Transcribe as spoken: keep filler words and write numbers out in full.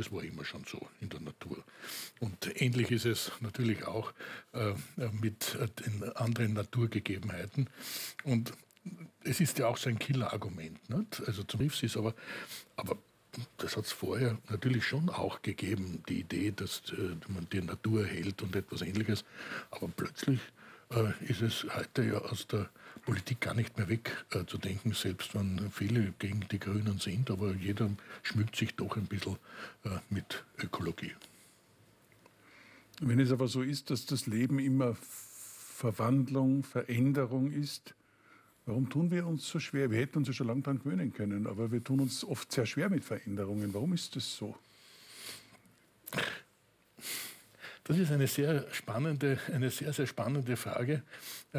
das war immer schon so in der Natur. Und ähnlich ist es natürlich auch äh, mit den anderen Naturgegebenheiten. Und es ist ja auch so ein Killerargument. Nicht? Also zum Riffs ist aber, aber das hat es vorher natürlich schon auch gegeben, die Idee, dass äh, man die Natur hält und etwas Ähnliches. Aber plötzlich äh, ist es heute ja aus der Politik gar nicht mehr wegzudenken, äh, selbst wenn viele gegen die Grünen sind. Aber jeder schmückt sich doch ein bisschen äh, mit Ökologie. Wenn es aber so ist, dass das Leben immer Verwandlung, Veränderung ist, warum tun wir uns so schwer? Wir hätten uns ja schon lange daran gewöhnen können, aber wir tun uns oft sehr schwer mit Veränderungen. Warum ist das so? Das ist eine sehr spannende, eine sehr, sehr spannende Frage.